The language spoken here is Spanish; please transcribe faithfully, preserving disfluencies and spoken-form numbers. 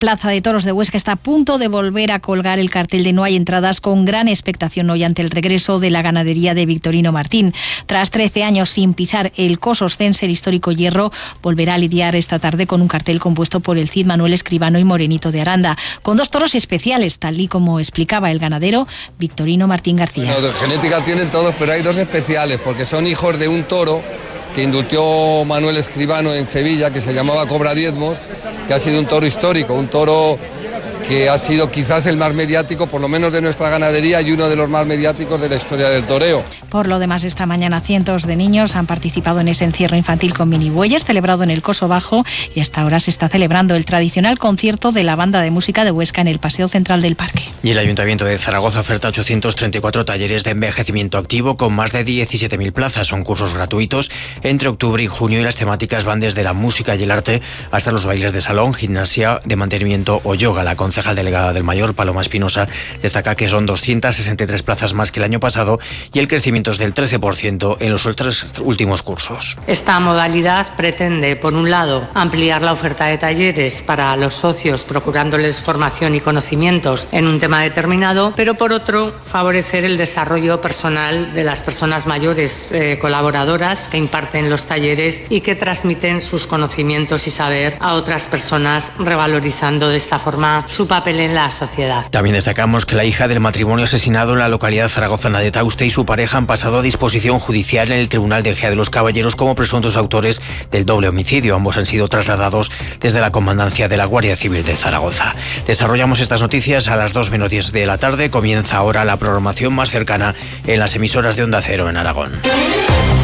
Plaza de Toros de Huesca está a punto de volver a colgar el cartel de no hay entradas, con gran expectación hoy ante el regreso de la ganadería de Victorino Martín. Tras trece años sin pisar el Cososcense, el histórico hierro volverá a lidiar esta tarde con un cartel compuesto por el Cid, Manuel Escribano y Morenito de Aranda, con dos toros especiales, tal y como explicaba el ganadero Victorino Martín García. Bueno, de genética tienen todos, pero hay dos especiales, porque son hijos de un toro que indultó Manuel Escribano en Sevilla, que se llamaba Cobra Diezmos, que ha sido un toro histórico, un toro que ha sido quizás el más mediático, por lo menos de nuestra ganadería, y uno de los más mediáticos de la historia del toreo. Por lo demás, esta mañana cientos de niños han participado en ese encierro infantil con minibueyes, celebrado en el Coso Bajo, y hasta ahora se está celebrando el tradicional concierto de la Banda de Música de Huesca en el Paseo Central del Parque. Y el Ayuntamiento de Zaragoza oferta ochocientos treinta y cuatro talleres de envejecimiento activo con más de diecisiete mil plazas. Son cursos gratuitos entre octubre y junio, y las temáticas van desde la música y el arte hasta los bailes de salón, gimnasia de mantenimiento o yoga. La concejal delegada del Mayor, Paloma Espinosa, destaca que son doscientas sesenta y tres plazas más que el año pasado, y el crecimiento es del trece por ciento en los tres últimos cursos. Esta modalidad pretende, por un lado, ampliar la oferta de talleres para los socios, procurándoles formación y conocimientos en un tema determinado, pero por otro, favorecer el desarrollo personal de las personas mayores eh, colaboradoras que imparten los talleres y que transmiten sus conocimientos y saber a otras personas, revalorizando de esta forma su papel en la sociedad. También destacamos que la hija del matrimonio asesinado en la localidad zaragozana de Tauste y su pareja han pasado a disposición judicial en el Tribunal de Ejea de los Caballeros como presuntos autores del doble homicidio. Ambos han sido trasladados desde la comandancia de la Guardia Civil de Zaragoza. Desarrollamos estas noticias a las dos menos diez de la tarde. Comienza ahora la programación más cercana en las emisoras de Onda Cero en Aragón.